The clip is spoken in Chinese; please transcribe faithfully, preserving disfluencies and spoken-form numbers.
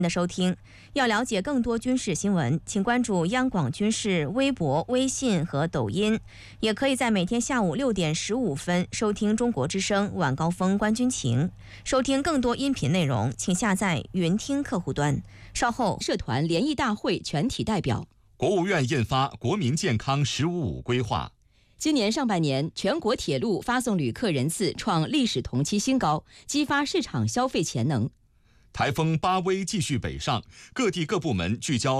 的收听。要了解更多军事新闻，请关注央广军事微博、微信和抖音，也可以在每天下午六点十五分收听中国之声晚高峰观军情。收听更多音频内容，请下载云听客户端。稍后， 社团联谊大会全体代表。 国务院印发《国民健康“十五五”规划》。 今年上半年，全国铁路发送旅客人次创历史同期新高，激发市场消费潜能。 台风巴威继续北上，各地各部门聚焦